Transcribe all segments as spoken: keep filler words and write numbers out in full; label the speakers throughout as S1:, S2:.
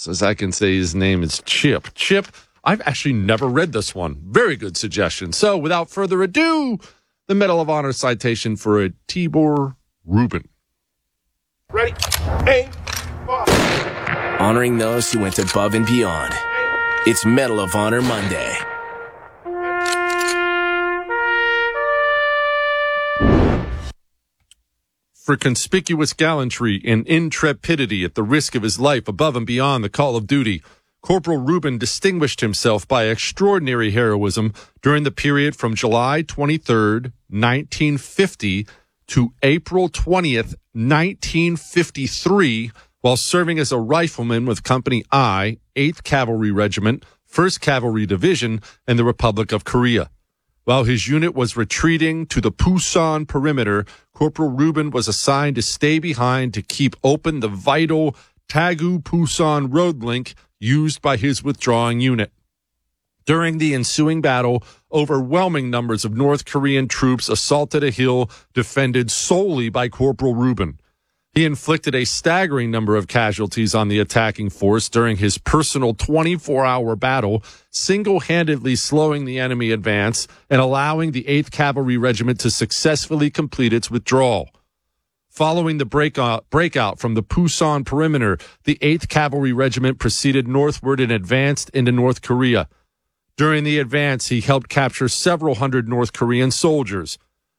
S1: As I can say, his name is Chip. Chip, I've actually never read this one. Very good suggestion. So, without further ado, the Medal of Honor citation for a Tibor Rubin.
S2: Ready? Aim.
S3: Honoring those who went above and beyond. It's Medal of Honor Monday.
S1: For conspicuous gallantry and intrepidity at the risk of his life above and beyond the call of duty, Corporal Rubin distinguished himself by extraordinary heroism during the period from July twenty-third, nineteen fifty to April twentieth, nineteen fifty-three, while serving as a rifleman with Company I, eighth Cavalry Regiment, first Cavalry Division, in the Republic of Korea. While his unit was retreating to the Pusan perimeter, Corporal Rubin was assigned to stay behind to keep open the vital Tagu-Pusan road link used by his withdrawing unit. During the ensuing battle, overwhelming numbers of North Korean troops assaulted a hill defended solely by Corporal Rubin. He inflicted a staggering number of casualties on the attacking force during his personal twenty-four hour battle, single-handedly slowing the enemy advance and allowing the eighth Cavalry Regiment to successfully complete its withdrawal. Following the breakout, breakout from the Pusan perimeter, the eighth Cavalry Regiment proceeded northward and advanced into North Korea. During the advance, he helped capture several hundred North Korean soldiers.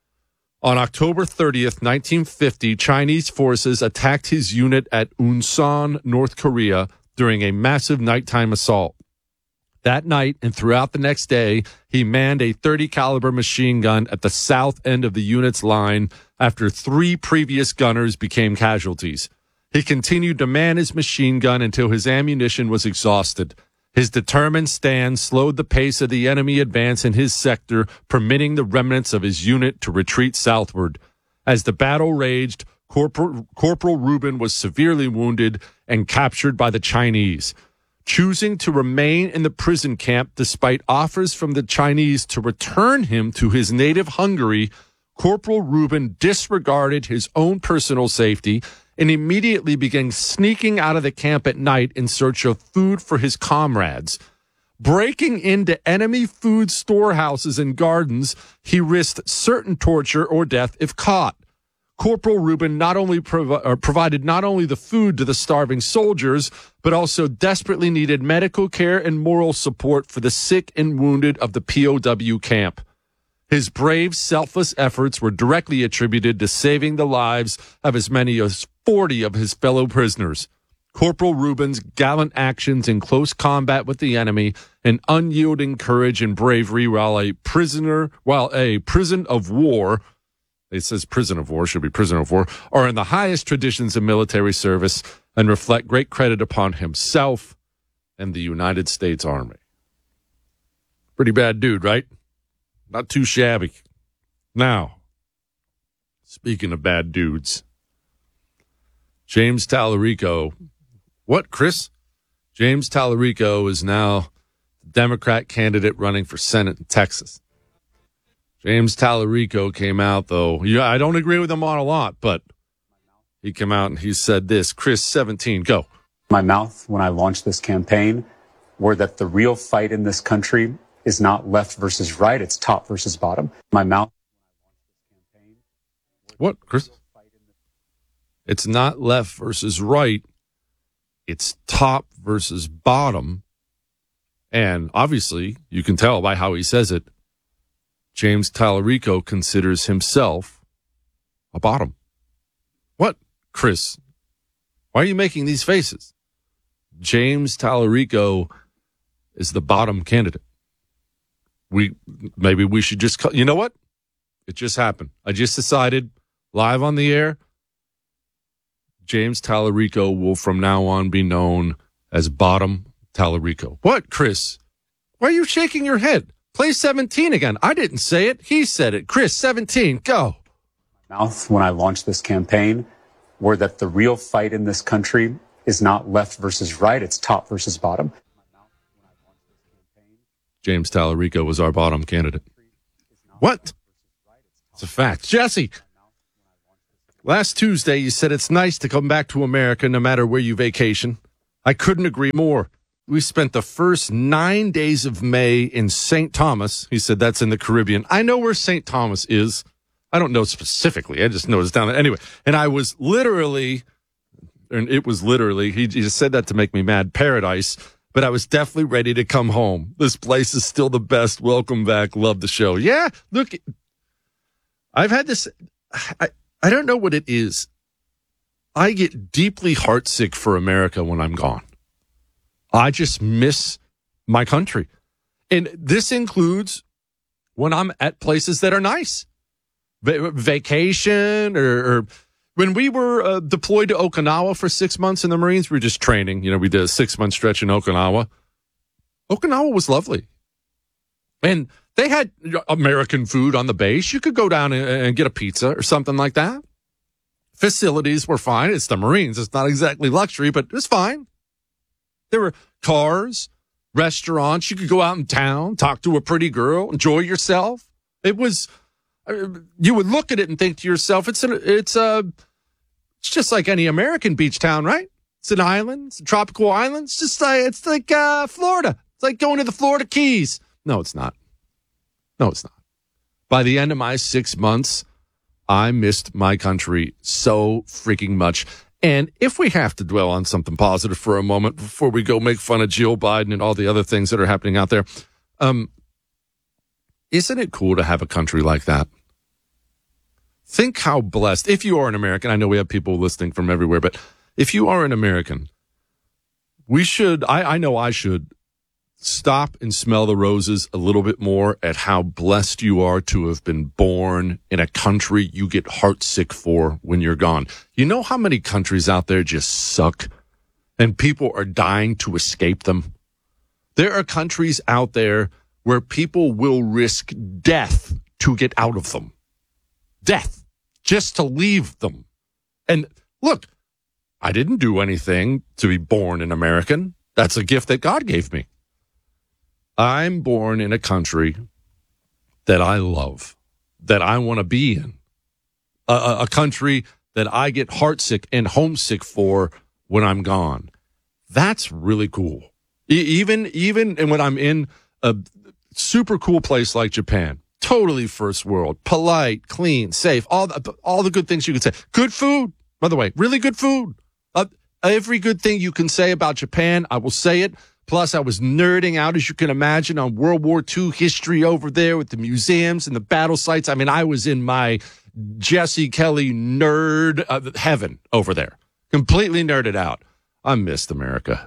S1: On October thirtieth, nineteen fifty, Chinese forces attacked his unit at Unsan, North Korea, during a massive nighttime assault. That night and throughout the next day, he manned a thirty caliber machine gun at the south end of the unit's line after three previous gunners became casualties. He continued to man his machine gun until his ammunition was exhausted. His determined stand slowed the pace of the enemy advance in his sector, permitting the remnants of his unit to retreat southward. As the battle raged, Corporal, Corporal Rubin was severely wounded and captured by the Chinese. Choosing to remain in the prison camp despite offers from the Chinese to return him to his native Hungary, Corporal Rubin disregarded his own personal safety and immediately began sneaking out of the camp at night in search of food for his comrades. Breaking into enemy food storehouses and gardens, he risked certain torture or death if caught. Corporal Rubin not only provi- or provided not only the food to the starving soldiers, but also desperately needed medical care and moral support for the sick and wounded of the P O W camp. His brave, selfless efforts were directly attributed to saving the lives of as many as forty of his fellow prisoners. Corporal Rubin's gallant actions in close combat with the enemy and unyielding courage and bravery while a prisoner, while a prison of war, it says prison of war, should be prisoner of war, are in the highest traditions of military service and reflect great credit upon himself and the United States Army. Pretty bad dude, right? Not too shabby. Now, speaking of bad dudes, James Tallarico. What, Chris? James Tallarico is now the Democrat candidate running for Senate in Texas. James Tallarico came out, though. Yeah, I don't agree with him on a lot, but he came out and he said this. Chris, seventeen, go.
S4: My mouth when I launched this campaign were that the real fight in this country is not left versus right, it's top versus bottom. My mouth.
S1: What, Chris? It's not left versus right, it's top versus bottom. And obviously, you can tell by how he says it, James Tallarico considers himself a bottom. What, Chris? Why are you making these faces? James Tallarico is the bottom candidate. We maybe we should just, you know what? It just happened. I just decided, live on the air, James Tallarico will from now on be known as Bottom Tallarico. What, Chris? Why are you shaking your head? Play seventeen again. I didn't say it. He said it. Chris, seventeen, go.
S4: My mouth when I launched this campaign were that the real fight in this country is not left versus right, it's top versus bottom.
S1: James Tallarico was our bottom candidate. What? It's a fact. Jesse, last Tuesday you said it's nice to come back to America no matter where you vacation. I couldn't agree more. We spent the first nine days of May in Saint Thomas. He said that's in the Caribbean. I know where Saint Thomas is. I don't know specifically. I just know it's down there. Anyway, and I was literally, and it was literally, he just said that to make me mad, paradise, but I was definitely ready to come home. This place is still the best. Welcome back. Love the show. Yeah, look, I've had this, I, I don't know what it is. I get deeply heartsick for America when I'm gone. I just miss my country. And this includes when I'm at places that are nice. Va- vacation or, or when we were uh, deployed to Okinawa for six months in the Marines, we were just training. You know, we did a six-month stretch in Okinawa. Okinawa was lovely. And they had American food on the base. You could go down and, and get a pizza or something like that. Facilities were fine. It's the Marines. It's not exactly luxury, but it was fine. There were cars, restaurants. You could go out in town, talk to a pretty girl, enjoy yourself. It was, you would look at it and think to yourself, it's a, it's a, it's just like any American beach town, right? It's an island, it's a tropical island. It's just like, it's like uh, Florida. It's like going to the Florida Keys. No, it's not. No, it's not. By the end of my six months, I missed my country so freaking much. And if we have to dwell on something positive for a moment before we go make fun of Jill Biden and all the other things that are happening out there, um, isn't it cool to have a country like that? Think how blessed, if you are an American, I know we have people listening from everywhere, but if you are an American, we should, I, I know I should, stop and smell the roses a little bit more at how blessed you are to have been born in a country you get heartsick for when you're gone. You know how many countries out there just suck and people are dying to escape them? There are countries out there where people will risk death to get out of them. Death. Just to leave them. And look, I didn't do anything to be born an American. That's a gift that God gave me. I'm born in a country that I love, that I want to be in, a, a, a country that I get heartsick and homesick for when I'm gone. That's really cool. E- even, even and when I'm in a super cool place like Japan, totally first world, polite, clean, safe, all the, all the good things you could say. Good food, by the way, really good food. Uh, every good thing you can say about Japan, I will say it. Plus, I was nerding out, as you can imagine, on World War Two history over there with the museums and the battle sites. I mean, I was in my Jesse Kelly nerd uh, heaven over there. Completely nerded out. I missed America.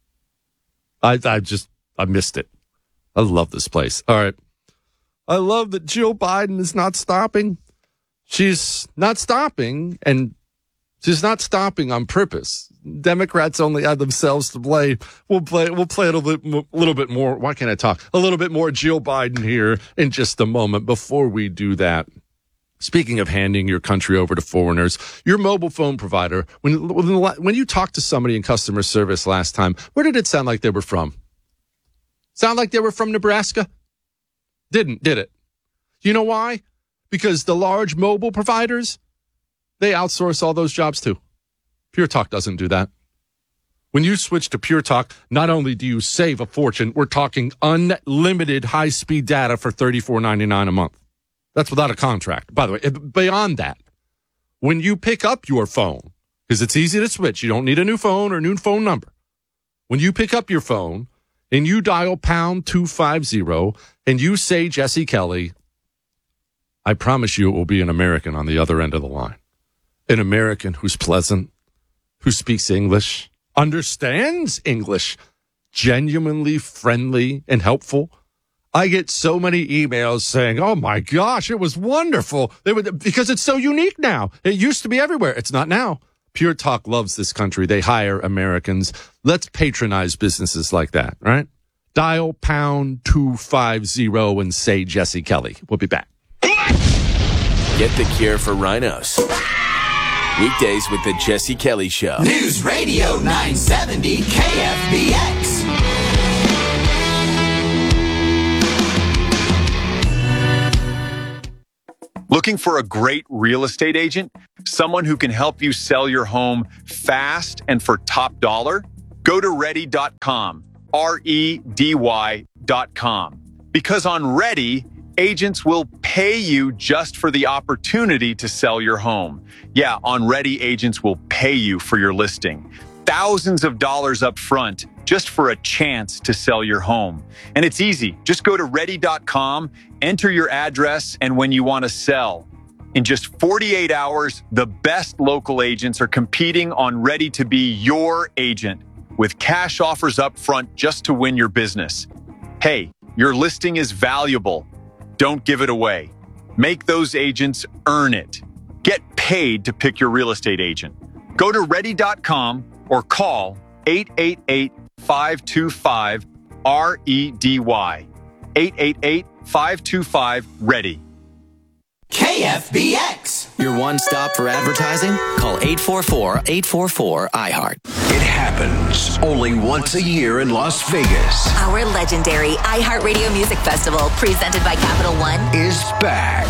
S1: I, I just, I missed it. I love this place. All right. I love that Jill Biden is not stopping. She's not stopping, and she's not stopping on purpose. Democrats only have themselves to blame. We'll play. We'll play it a little, a little bit more. Why can't I talk? A little bit more Jill Biden here in just a moment. Before we do that, speaking of handing your country over to foreigners, your mobile phone provider. When when you talked to somebody in customer service last time, where did it sound like they were from? Sound like they were from Nebraska? Didn't, did it? You know why? Because the large mobile providers, they outsource all those jobs too. Pure Talk doesn't do that. When you switch to Pure Talk, not only do you save a fortune, we're talking unlimited high-speed data for thirty-four ninety-nine a month. That's without a contract. By the way, beyond that, when you pick up your phone, because it's easy to switch, you don't need a new phone or a new phone number. When you pick up your phone and you dial pound two fifty and you say Jesse Kelly, I promise you it will be an American on the other end of the line. An American who's pleasant, who speaks English, understands English, genuinely friendly and helpful. I get so many emails saying, oh my gosh, it was wonderful. They would, because it's so unique now. It used to be everywhere. It's not now. Pure Talk loves this country. They hire Americans. Let's patronize businesses like that, right? Dial pound two fifty and say Jesse Kelly. We'll be back.
S3: Get the cure for rhinos. Weekdays with the Jesse Kelly Show.
S5: News Radio nine seventy K F B X.
S6: Looking for a great real estate agent? Someone who can help you sell your home fast and for top dollar? Go to ready dot com, R E D Y dot com. Because on Ready, agents will pay you just for the opportunity to sell your home. Yeah, on Ready, agents will pay you for your listing. Thousands of dollars up front just for a chance to sell your home. And it's easy. Just go to ready dot com, enter your address, and when you want to sell. In just forty-eight hours, the best local agents are competing on Ready to be your agent with cash offers up front just to win your business. Hey, your listing is valuable. Don't give it away. Make those agents earn it. Get paid to pick your real estate agent. Go to ready dot com or call eight eight eight, five two five, R E D Y. eight eight eight, five two five, READY.
S5: K F B X.
S7: Your one stop for advertising? Call eight four four, eight four four, I heart.
S8: It happens only once a year in Las Vegas.
S9: Our legendary iHeartRadio Music Festival, presented by Capital One,
S8: is back.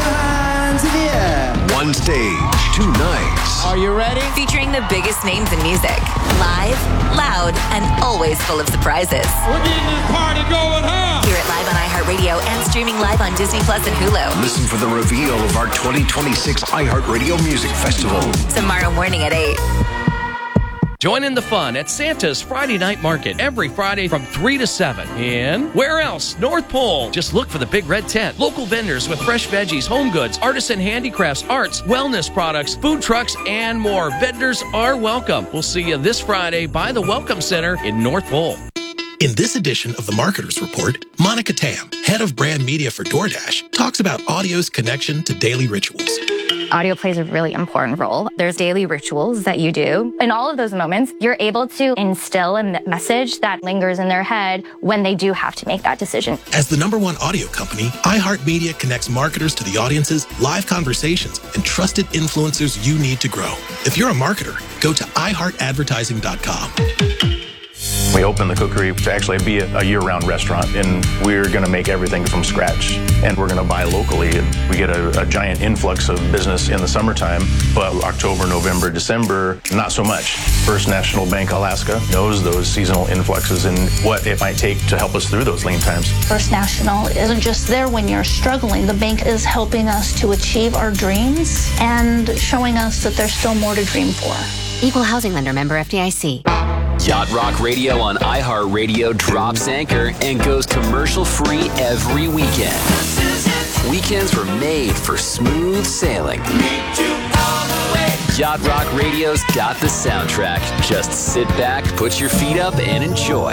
S8: One stage, two nights.
S10: Are you ready?
S9: Featuring the biggest names in music. Live, loud, and always full of surprises.
S10: We're getting this party going, huh?
S9: Hear it live on iHeartRadio and streaming live on Disney Plus and Hulu.
S8: Listen for the reveal of our twenty twenty-six iHeartRadio Music Festival.
S9: Tomorrow morning at eight.
S11: Join in the fun at Santa's Friday Night Market every Friday from three to seven. In where else? North Pole. Just look for the big red tent. Local vendors with fresh veggies, home goods, artisan handicrafts, arts, wellness products, food trucks, and more. Vendors are welcome. We'll see you this Friday by the Welcome Center in North Pole.
S12: In this edition of the Marketers Report, Monica Tam, head of brand media for DoorDash, talks about audio's connection to daily rituals.
S13: Audio plays a really important role. There's daily rituals that you do. In all of those moments, you're able to instill a message that lingers in their head when they do have to make that decision.
S12: As the number one audio company, iHeartMedia connects marketers to the audiences, live conversations, and trusted influencers you need to grow. If you're a marketer, go to i heart advertising dot com.
S14: We opened the cookery to actually be a year-round restaurant, and we're going to make everything from scratch, and we're going to buy locally. And we get a, a giant influx of business in the summertime, but October, November, December, not so much. First National Bank Alaska knows those seasonal influxes and what it might take to help us through those lean times.
S15: First National isn't just there when you're struggling. The bank is helping us to achieve our dreams and showing us that there's still more to dream for.
S16: Equal housing lender, member F D I C.
S3: Yacht Rock Radio on iHeartRadio drops anchor and goes commercial-free every weekend. Weekends were made for smooth sailing. Yacht Rock Radio's got the soundtrack. Just sit back, put your feet up, and enjoy.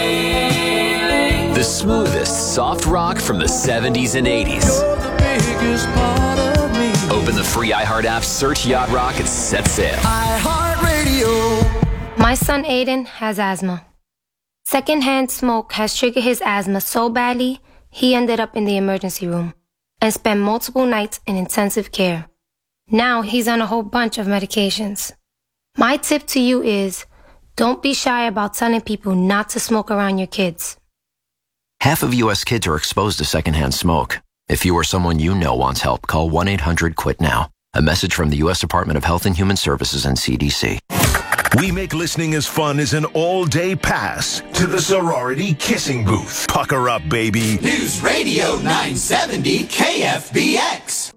S3: The smoothest soft rock from the seventies and eighties. Open the free iHeart app, search Yacht Rock, and set sail.
S17: iHeartRadio. My son Aiden has asthma. Secondhand smoke has triggered his asthma so badly, he ended up in the emergency room and spent multiple nights in intensive care. Now he's on a whole bunch of medications. My tip to you is, don't be shy about telling people not to smoke around your kids.
S18: Half of U S kids are exposed to secondhand smoke. If you or someone you know wants help, call one eight hundred quit now. A message from the U S Department of Health and Human Services and C D C.
S8: We make listening as fun as an all-day pass to the sorority kissing booth. Pucker up, baby.
S5: News Radio nine seventy K F B X.